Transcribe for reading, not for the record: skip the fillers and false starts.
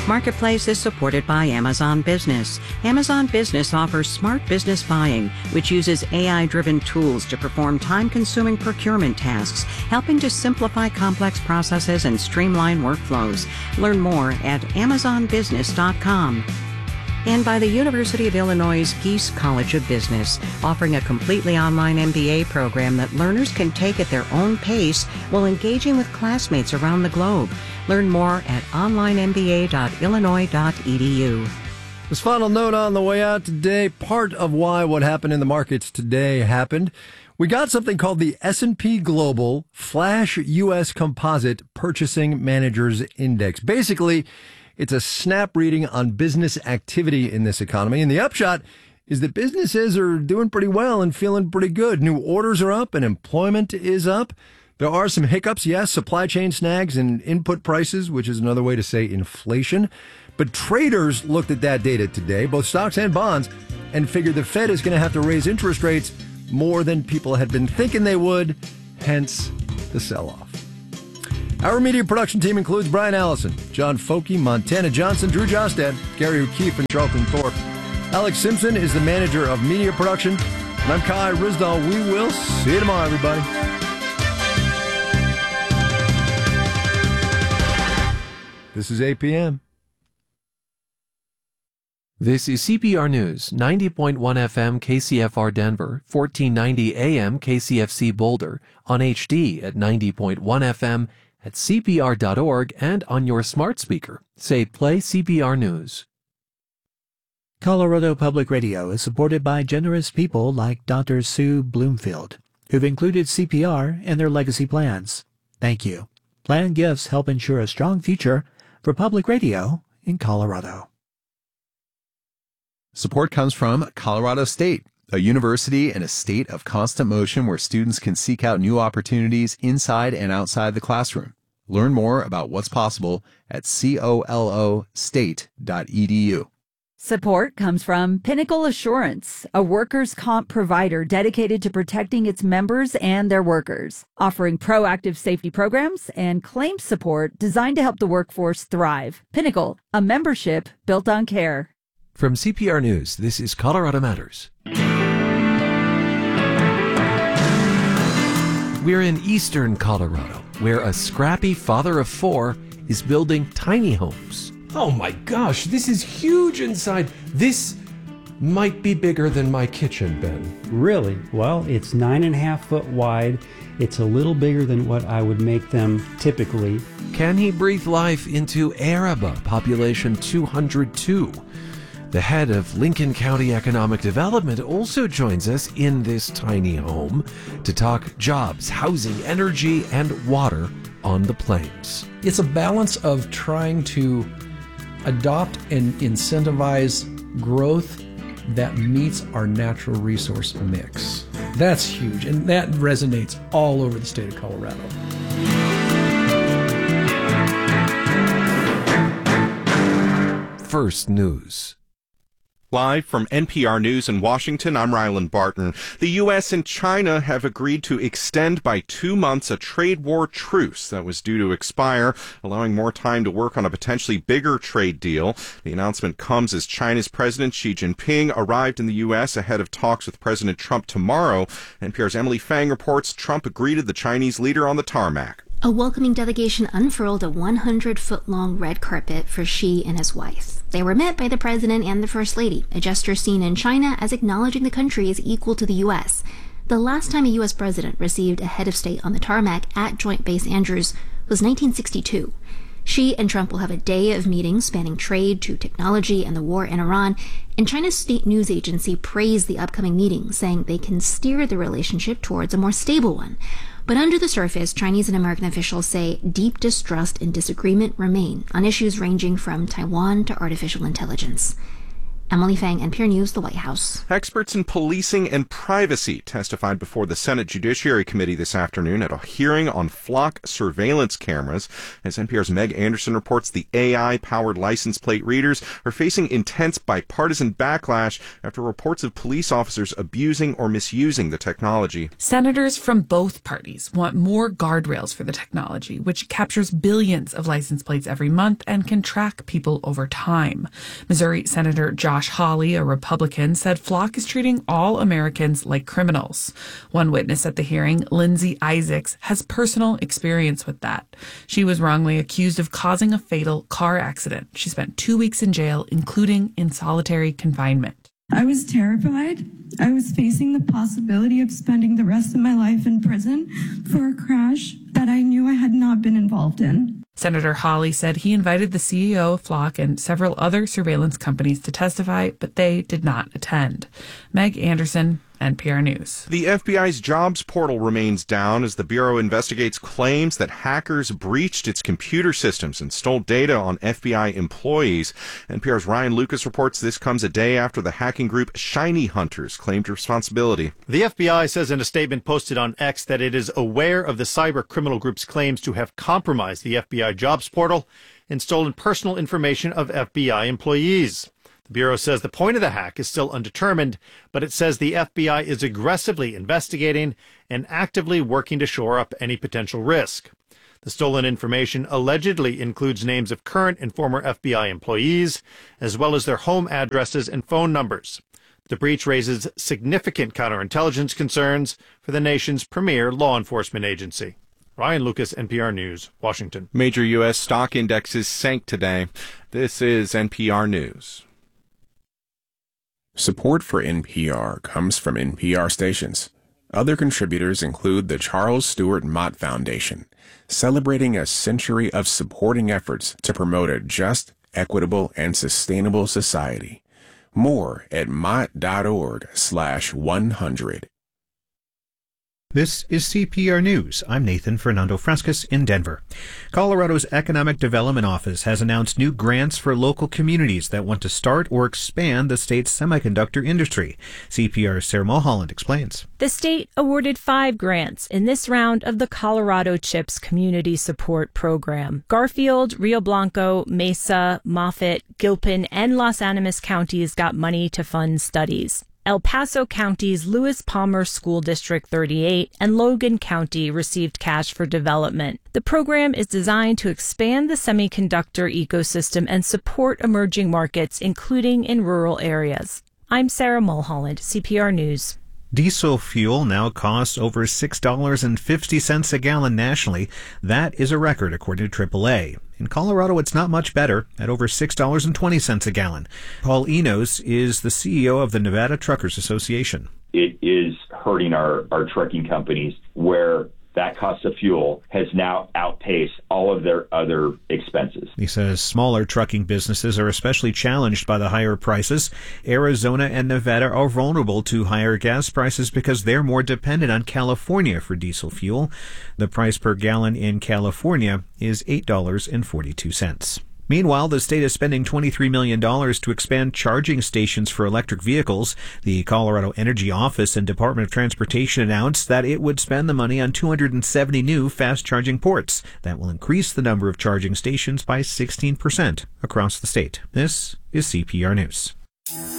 Marketplace is supported by Amazon Business. Amazon Business offers smart business buying, which uses AI-driven tools to perform time-consuming procurement tasks, helping to simplify complex processes and streamline workflows. Learn more at amazonbusiness.com. And by the University of Illinois Geese College of Business, offering a completely online MBA program that learners can take at their own pace while engaging with classmates around the globe. Learn more at onlinemba.illinois.edu. This final note on the way out today, part of why what happened in the markets today happened. We got something called the S&P Global Flash U.S. Composite Purchasing Managers Index. Basically, it's a snap reading on business activity in this economy. And the upshot is that businesses are doing pretty well and feeling pretty good. New orders are up and employment is up. There are some hiccups, yes, supply chain snags and input prices, which is another way to say inflation. But traders looked at that data today, both stocks and bonds, and figured the Fed is going to have to raise interest rates more than people had been thinking they would, hence the sell-off. Our media production team includes Brian Allison, John Folke, Montana Johnson, Drew Jostad, Gary O'Keefe, and Charlton Thorpe. Alex Simpson is the manager of media production. And I'm Kai Risdall. We will see you tomorrow, everybody. This is APM. This is CPR News, 90.1 FM KCFR Denver, 1490 AM KCFC Boulder, on HD at 90.1 FM, at CPR.org, and on your smart speaker. Say, play CPR News. Colorado Public Radio is supported by generous people like Dr. Sue Bloomfield, who've included CPR in their legacy plans. Thank you. Plan gifts help ensure a strong future for public radio in Colorado. Support comes from Colorado State, a university in a state of constant motion where students can seek out new opportunities inside and outside the classroom. Learn more about what's possible at colostate.edu. Support comes from Pinnacle Assurance, a workers' comp provider dedicated to protecting its members and their workers, offering proactive safety programs and claims support designed to help the workforce thrive. Pinnacle, a membership built on care. From CPR News, this is Colorado Matters. We're in eastern Colorado, where a scrappy father of four is building tiny homes. Oh my gosh, this is huge inside. This might be bigger than my kitchen, Ben. Really? Well, it's 9.5 foot wide. It's a little bigger than what I would make them typically. Can he breathe life into Araba, population 202? The head of Lincoln County Economic Development also joins us in this tiny home to talk jobs, housing, energy, and water on the plains. It's a balance of trying to adopt and incentivize growth that meets our natural resource mix. That's huge, and that resonates all over the state of Colorado. First News. Live from NPR News in Washington, I'm Rylan Barton. The U.S. and China have agreed to extend by 2 months a trade war truce that was due to expire, allowing more time to work on a potentially bigger trade deal. The announcement comes as China's President Xi Jinping arrived in the U.S. ahead of talks with President Trump tomorrow. NPR's Emily Fang reports Trump greeted the Chinese leader on the tarmac. A welcoming delegation unfurled a 100-foot-long red carpet for Xi and his wife. They were met by the president and the first lady, a gesture seen in China as acknowledging the country is equal to the U.S. The last time a U.S. president received a head of state on the tarmac at Joint Base Andrews was 1962. Xi and Trump will have a day of meetings spanning trade to technology and the war in Iran, and China's state news agency praised the upcoming meeting, saying they can steer the relationship towards a more stable one. But under the surface, Chinese and American officials say deep distrust and disagreement remain on issues ranging from Taiwan to artificial intelligence. Emily Fang, NPR News, the White House. Experts in policing and privacy testified before the Senate Judiciary Committee this afternoon at a hearing on flock surveillance cameras. As NPR's Meg Anderson reports, the AI-powered license plate readers are facing intense bipartisan backlash after reports of police officers abusing or misusing the technology. Senators from both parties want more guardrails for the technology, which captures billions of license plates every month and can track people over time. Missouri Senator Josh Hawley, a Republican, said Flock is treating all Americans like criminals. One witness at the hearing, Lindsay Isaacs, has personal experience with that. She was wrongly accused of causing a fatal car accident. She spent 2 weeks in jail, including in solitary confinement. I was terrified. I was facing the possibility of spending the rest of my life in prison for a crash that I knew I had not been involved in. Senator Hawley said he invited the CEO of Flock and several other surveillance companies to testify, but they did not attend. Meg Anderson, NPR News. The FBI's jobs portal remains down as the Bureau investigates claims that hackers breached its computer systems and stole data on FBI employees. NPR's Ryan Lucas reports this comes a day after the hacking group Shiny Hunters claimed responsibility. The FBI says in a statement posted on X that it is aware of the cyber criminal group's claims to have compromised the FBI jobs portal and stolen personal information of FBI employees. The Bureau says the point of the hack is still undetermined, but it says the FBI is aggressively investigating and actively working to shore up any potential risk. The stolen information allegedly includes names of current and former FBI employees, as well as their home addresses and phone numbers. The breach raises significant counterintelligence concerns for the nation's premier law enforcement agency. Ryan Lucas, NPR News, Washington. Major U.S. stock indexes sank today. This is NPR News. Support for NPR comes from NPR stations. Other contributors include the Charles Stewart Mott Foundation, celebrating a century of supporting efforts to promote a just, equitable, and sustainable society. More at mott.org/100. This is CPR News. I'm Nathan Fernando Frascas in Denver. Colorado's Economic Development Office has announced new grants for local communities that want to start or expand the state's semiconductor industry. CPR's Sarah Mulholland explains. The state awarded 5 grants in this round of the Colorado CHIPS Community Support Program. Garfield, Rio Blanco, Mesa, Moffett, Gilpin, and Los Animas counties got money to fund studies. El Paso County's Lewis Palmer School District 38 and Logan County received cash for development. The program is designed to expand the semiconductor ecosystem and support emerging markets, including in rural areas. I'm Sarah Mulholland, CPR News. Diesel fuel now costs over $6.50 a gallon nationally. That is a record, according to AAA. In Colorado, it's not much better, at over $6.20 a gallon. Paul Enos is the CEO of the Nevada Truckers Association. It is hurting our trucking companies, where that cost of fuel has now outpaced all of their other expenses. He says smaller trucking businesses are especially challenged by the higher prices. Arizona and Nevada are vulnerable to higher gas prices because they're more dependent on California for diesel fuel. The price per gallon in California is $8.42. Meanwhile, the state is spending $23 million to expand charging stations for electric vehicles. The Colorado Energy Office and Department of Transportation announced that it would spend the money on 270 new fast-charging ports. That will increase the number of charging stations by 16% across the state. This is CPR News.